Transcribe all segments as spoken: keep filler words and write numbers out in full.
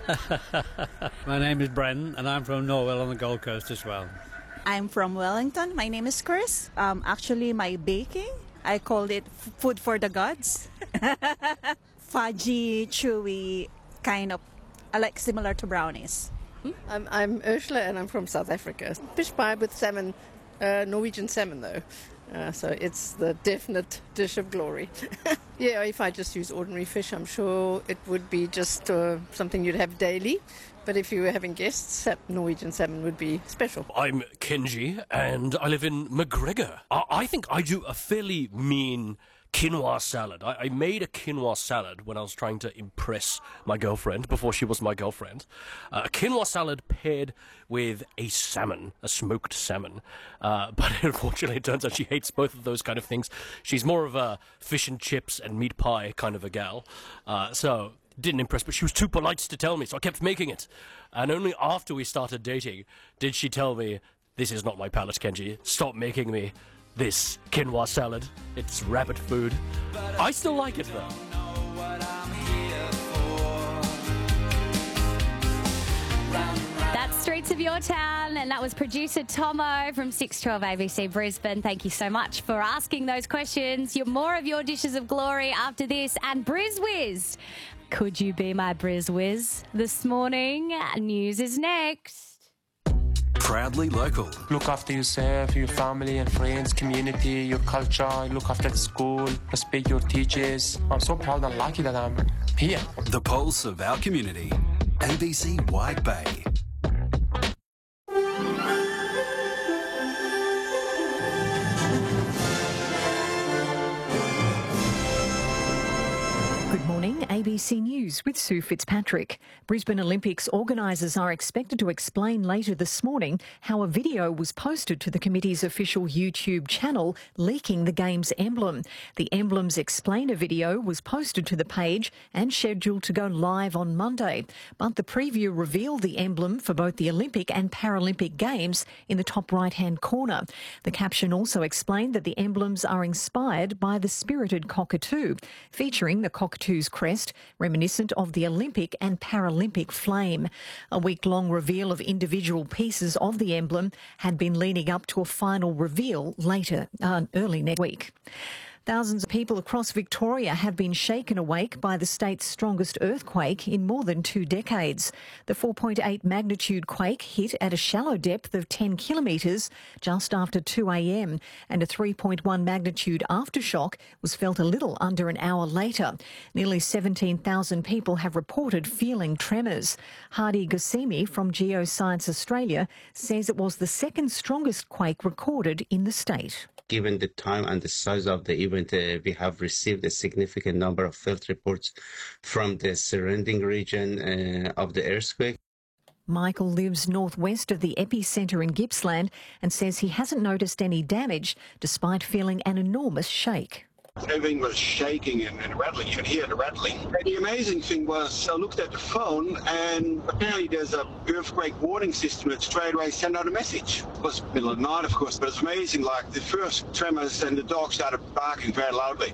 My name is Brennan, and I'm from Norwell on the Gold Coast as well. I'm from Wellington. My name is Chris. Um, actually, my baking, I called it f- food for the gods. Fudgy, chewy, kind of uh, like similar to brownies. I'm, I'm Ursula, and I'm from South Africa. Fish pie with salmon, uh, Norwegian salmon though. Uh, so it's the definite dish of glory. Yeah, if I just use ordinary fish, I'm sure it would be just uh, something you'd have daily. But if you were having guests, Norwegian salmon would be special. I'm Kenji, and I live in McGregor. I, I think I do a fairly mean quinoa salad. I, I made a quinoa salad when I was trying to impress my girlfriend before she was my girlfriend. Uh, a quinoa salad paired with a salmon, a smoked salmon. Uh, but unfortunately, it turns out she hates both of those kind of things. She's more of a fish and chips and meat pie kind of a gal. Uh, so... Didn't impress, but she was too polite to tell me, so I kept making it. And only after we started dating did she tell me, this is not my palate, Kenji. Stop making me this quinoa salad. It's rabbit food. I still like it, though. That's Streets of Your Town, and that was producer Tomo from six twelve A B C Brisbane. Thank you so much for asking those questions. You're more of your dishes of glory after this, and BrizWiz. Could you be my BrizWiz this morning? News is next. Proudly local. Look after yourself, your family and friends, community, your culture. Look after the school, respect your teachers. I'm so proud and lucky that I'm here. The pulse of our community. A B C Wide Bay. Good morning, A B C News with Sue Fitzpatrick. Brisbane Olympics organisers are expected to explain later this morning how a video was posted to the committee's official YouTube channel leaking the Games emblem. The emblem's explainer video was posted to the page and scheduled to go live on Monday, but the preview revealed the emblem for both the Olympic and Paralympic Games in the top right-hand corner. The caption also explained that the emblems are inspired by the spirited cockatoo, featuring the cockatoo's crest, reminiscent of the Olympic and Paralympic flame. A week-long reveal of individual pieces of the emblem had been leading up to a final reveal later, uh, early next week. Thousands of people across Victoria have been shaken awake by the state's strongest earthquake in more than two decades. The four point eight magnitude quake hit at a shallow depth of ten kilometres just after two a m, and a three point one magnitude aftershock was felt a little under an hour later. Nearly seventeen thousand people have reported feeling tremors. Hardy Ghassemi from Geoscience Australia says it was the second strongest quake recorded in the state. Given the time and the size of the event, uh, we have received a significant number of field reports from the surrounding region uh, of the earthquake. Michael lives northwest of the epicentre in Gippsland and says he hasn't noticed any damage despite feeling an enormous shake. Everything was shaking and, and rattling. You could hear the rattling. And the amazing thing was I looked at the phone and apparently there's a earthquake warning system that straight away sent out a message. It was middle of the night, of course, but it's amazing. Like the first tremors and the dog started barking very loudly.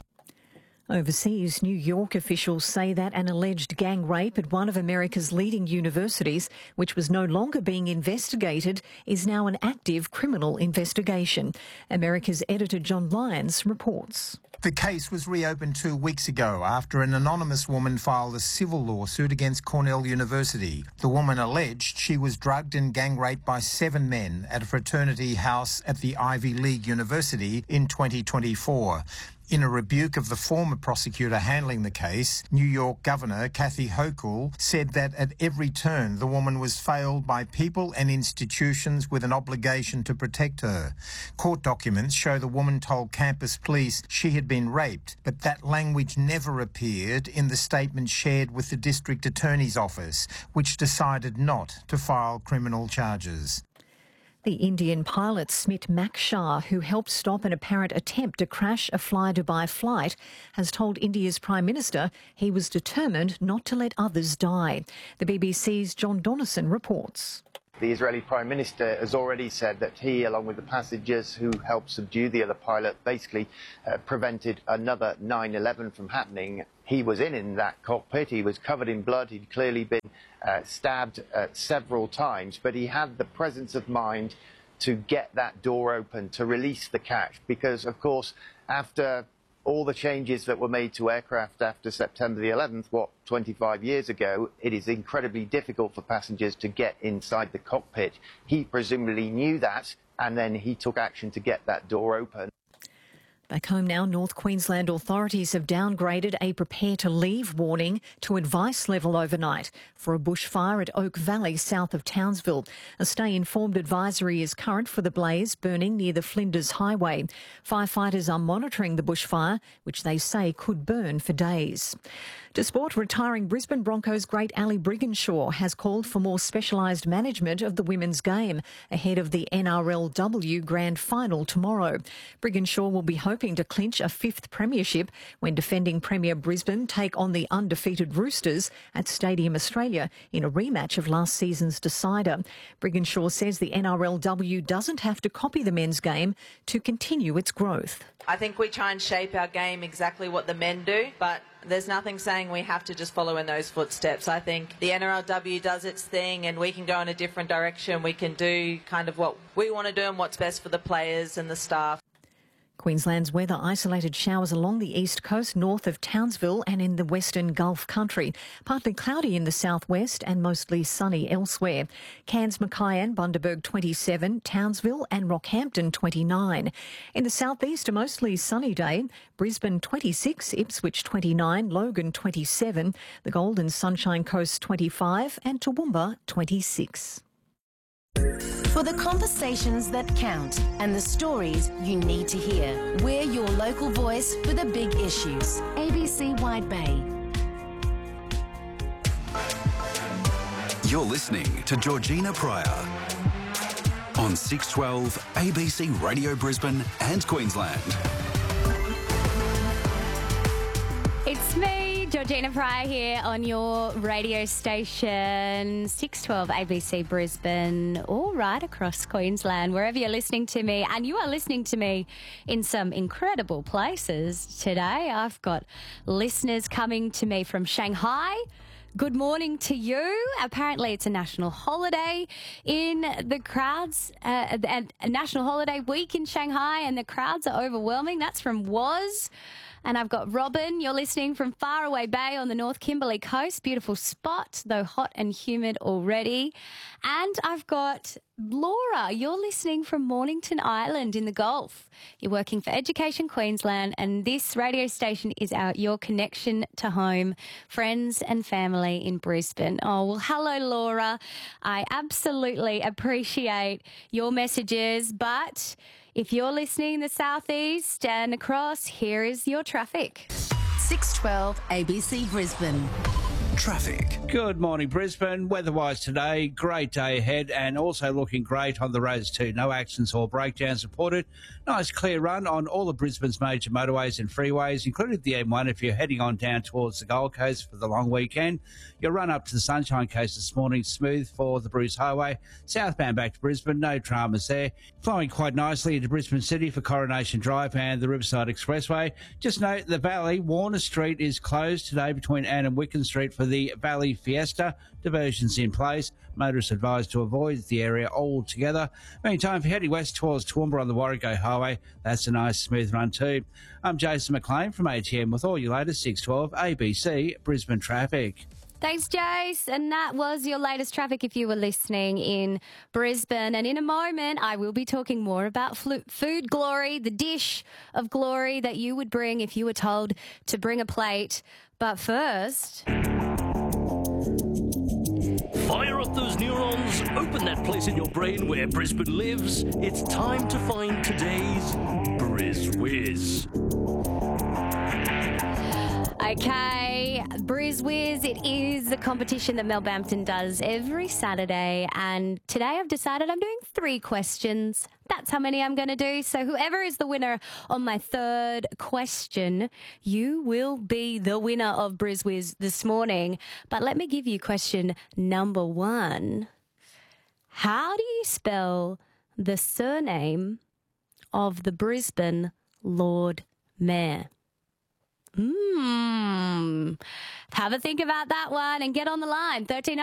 Overseas, New York officials say that an alleged gang rape at one of America's leading universities, which was no longer being investigated, is now an active criminal investigation. America's editor John Lyons reports. The case was reopened two weeks ago after an anonymous woman filed a civil lawsuit against Cornell University. The woman alleged she was drugged and gang raped by seven men at a fraternity house at the Ivy League University in twenty twenty-four. In a rebuke of the former prosecutor handling the case, New York Governor Kathy Hochul said that at every turn the woman was failed by people and institutions with an obligation to protect her. Court documents show the woman told campus police she had been raped, but that language never appeared in the statement shared with the district attorney's office, which decided not to file criminal charges. The Indian pilot Smit Makshar, who helped stop an apparent attempt to crash a Fly Dubai flight, has told India's Prime Minister he was determined not to let others die. The B B C's John Donnison reports. The Israeli Prime Minister has already said that he, along with the passengers who helped subdue the other pilot, basically uh, prevented another nine eleven from happening. he was in in that cockpit. He was covered in blood. He'd clearly been uh, stabbed uh, several times, but he had the presence of mind to get that door open, to release the catch, because, of course, after all the changes that were made to aircraft after September the eleventh, what, twenty-five years ago, it is incredibly difficult for passengers to get inside the cockpit. He presumably knew that, and then he took action to get that door open. Back home now, North Queensland authorities have downgraded a prepare to leave warning to advice level overnight for a bushfire at Oak Valley south of Townsville. A stay informed advisory is current for the blaze burning near the Flinders Highway. Firefighters are monitoring the bushfire, which they say could burn for days. To sport, retiring Brisbane Broncos great Ali Brigginshaw has called for more specialised management of the women's game ahead of the N R L W Grand Final tomorrow. Brigginshaw will be hoping to clinch a fifth premiership when defending Premier Brisbane take on the undefeated Roosters at Stadium Australia in a rematch of last season's decider. Brigginshaw says the N R L W doesn't have to copy the men's game to continue its growth. I think we try and shape our game exactly what the men do, but there's nothing saying we have to just follow in those footsteps. I think the N R L W does its thing and we can go in a different direction. We can do kind of what we want to do and what's best for the players and the staff. Queensland's weather: isolated showers along the east coast north of Townsville and in the western Gulf country. Partly cloudy in the southwest and mostly sunny elsewhere. Cairns, Mackay and Bundaberg twenty-seven, Townsville and Rockhampton twenty-nine. In the southeast, a mostly sunny day. Brisbane twenty-six, Ipswich twenty-nine, Logan twenty-seven, the Gold and Sunshine Coast twenty-five and Toowoomba twenty-six. For the conversations that count and the stories you need to hear, we're your local voice for the big issues. A B C Wide Bay. You're listening to Georgina Pryor on six twelve A B C Radio Brisbane and Queensland. It's me, Georgina Pryor, here on your radio station, six twelve A B C Brisbane, all right across Queensland, wherever you're listening to me. And you are listening to me in some incredible places today. I've got listeners coming to me from Shanghai. Good morning to you. Apparently it's a national holiday in the crowds, uh, and a national holiday week in Shanghai, and the crowds are overwhelming. That's from Woz. And I've got Robin, you're listening from Faraway Bay on the North Kimberley coast. Beautiful spot, though hot and humid already. And I've got Laura, you're listening from Mornington Island in the Gulf. You're working for Education Queensland, and this radio station is our your connection to home, friends and family in Brisbane. Oh, well, hello, Laura. I absolutely appreciate your messages, but if you're listening in the southeast and across, here is your traffic. six twelve A B C Brisbane. Traffic. Good morning, Brisbane. Weather-wise today, great day ahead and also looking great on the roads too. No accidents or breakdowns reported. Nice clear run on all of Brisbane's major motorways and freeways, including the M one if you're heading on down towards the Gold Coast for the long weekend. Your run up to the Sunshine Coast this morning, smooth for the Bruce Highway. Southbound back to Brisbane, no dramas there. Flowing quite nicely into Brisbane City for Coronation Drive and the Riverside Expressway. Just note the Valley, Warner Street is closed today between Ann and Wicken Street for the Valley Fiesta. Diversions in place. Motorists advised to avoid the area altogether. Meantime, if you're heading west towards Toowoomba on the Warrego Highway, that's a nice smooth run too. I'm Jason McLean from A T M with all your latest six twelve A B C Brisbane traffic. Thanks, Jace. And that was your latest traffic if you were listening in Brisbane. And in a moment, I will be talking more about food glory, the dish of glory that you would bring if you were told to bring a plate. But first... Fire up those neurons, open that place in your brain where Brisbane lives. It's time to find today's Briz Whiz. Okay, Briz Whiz, it is a competition that Mel Bampton does every Saturday, and today I've decided I'm doing three questions. That's how many I'm going to do. So whoever is the winner on my third question, you will be the winner of Briz Whiz this morning. But let me give you question number one. How do you spell the surname of the Brisbane Lord Mayor? Hmm. Have a think about that one and get on the line. thirteen